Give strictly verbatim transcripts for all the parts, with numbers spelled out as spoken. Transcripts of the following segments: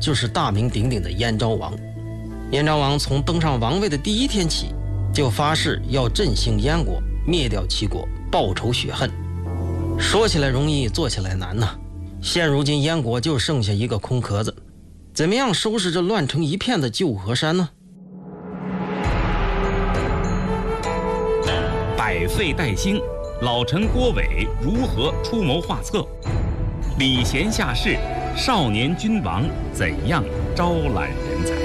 就是大名鼎鼎的燕昭王。燕昭王从登上王位的第一天起，就发誓要振兴燕国，灭掉齐国，报仇雪恨。说起来容易，做起来难呐。现如今燕国就剩下一个空壳子，怎么样收拾这乱成一片的旧河山呢？ 百废待兴，老臣郭伟如何出谋划策？礼贤下士，少年君王怎样招揽人才？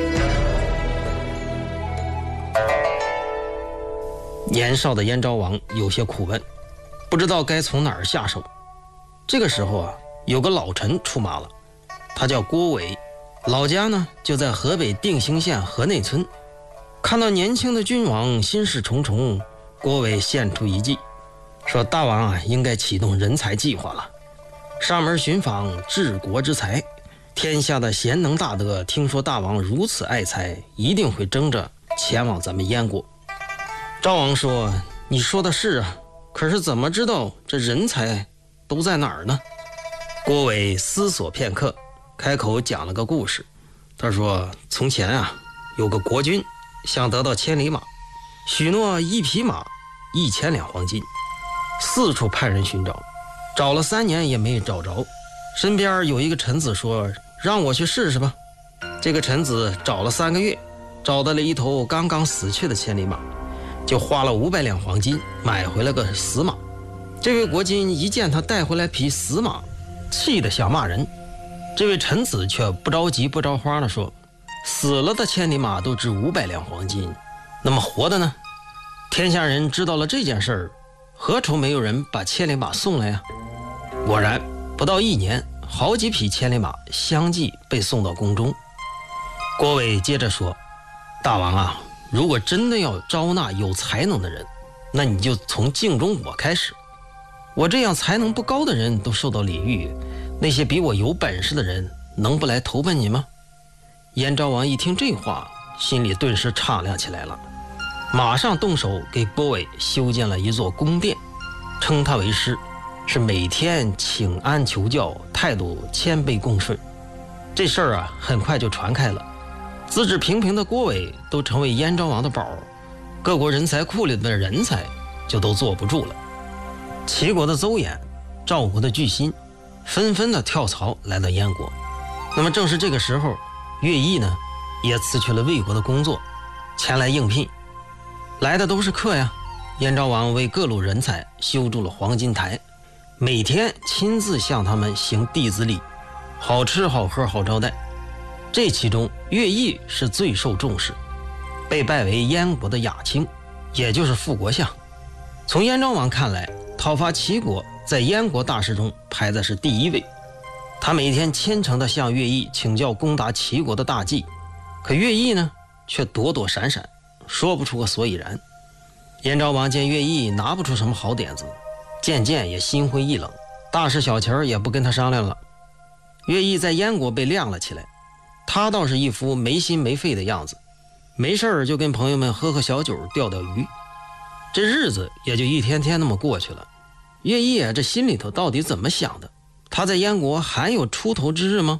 年少的燕昭王有些苦闷，不知道该从哪儿下手。这个时候啊，有个老臣出马了，他叫郭伟，老家呢就在河北定兴县河内村。看到年轻的君王心事重重，郭伟献出一计，说大王啊应该启动人才计划了，上门寻访治国之才，天下的贤能大德听说大王如此爱才，一定会争着前往咱们燕国。赵王说，你说的是啊，可是怎么知道这人才都在哪儿呢？郭伟思索片刻，开口讲了个故事。他说，从前啊有个国君想得到千里马，许诺一匹马一千两黄金，四处派人寻找，找了三年也没找着。身边有一个臣子说，让我去试试吧。这个臣子找了三个月，找到了一头刚刚死去的千里马，就花了五百两黄金买回了个死马。这位国君一见他带回来匹死马，气得想骂人。这位臣子却不着急不着花地说，死了的千里马都值五百两黄金，那么活的呢？天下人知道了这件事儿，何愁没有人把千里马送来啊？果然不到一年，好几匹千里马相继被送到宫中。郭伟接着说，大王啊，如果真的要招纳有才能的人，那你就从敬重我开始。我这样才能不高的人都受到礼遇，那些比我有本事的人能不来投奔你吗？燕昭王一听这话，心里顿时敞亮起来了，马上动手给郭伟修建了一座宫殿，称他为师，是每天请安求教，态度谦卑恭顺。这事儿啊很快就传开了，资质平平的郭伟都成为燕昭王的宝，各国人才库里的人才就都坐不住了。齐国的邹衍，赵国的巨辛，纷纷的跳槽来到燕国。那么正是这个时候，乐毅呢也辞去了魏国的工作，前来应聘。来的都是客呀，燕昭王为各路人才修筑了黄金台，每天亲自向他们行弟子礼，好吃好喝好招待。这其中乐毅是最受重视，被拜为燕国的亚卿，也就是副国相。从燕昭王看来，讨伐齐国在燕国大事中排的是第一位。他每天虔诚地向乐毅请教攻打齐国的大计，可乐毅呢却躲躲闪闪，说不出个所以然。燕昭王见乐毅拿不出什么好点子，渐渐也心灰意冷，大事小情也不跟他商量了。乐毅在燕国被晾了起来，他倒是一副没心没肺的样子，没事儿就跟朋友们喝喝小酒，钓钓鱼。这日子也就一天天那么过去了。乐毅啊，这心里头到底怎么想的？他在燕国还有出头之日吗？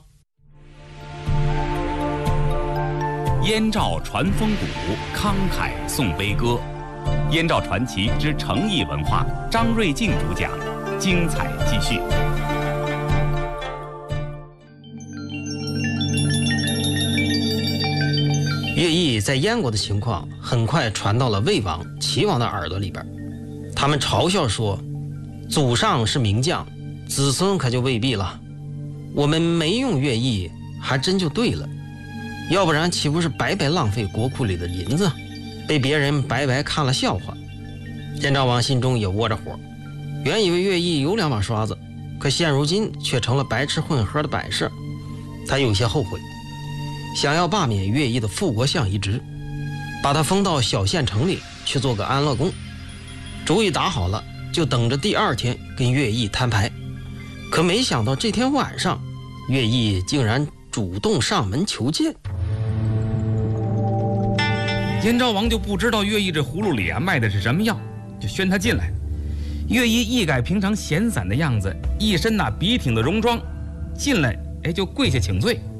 燕赵传风骨，慷慨颂悲歌。燕赵传奇之诚意文化，张瑞静主讲，精彩继续。 乐毅在燕国的情况很快传到了魏王、齐王的耳朵里边，他们嘲笑说，祖上是名将，子孙可就未必了。我们没用乐毅，还真就对了，要不然岂不是白白浪费国库里的银子，被别人白白看了笑话。燕昭王心中也窝着火，原以为乐毅有两把刷子，可现如今却成了白吃混喝的摆设，他有些后悔，想要罢免乐毅的副国相一职，把他封到小县城里去做个安乐公。主意打好了，就等着第二天跟乐毅摊牌。可没想到这天晚上，乐毅竟然主动上门求见。 燕昭王就不知道乐毅这葫芦里啊卖的是什么药，就宣他进来。乐毅一改平常闲散的样子，一身那笔挺的戎装，进来哎就跪下请罪。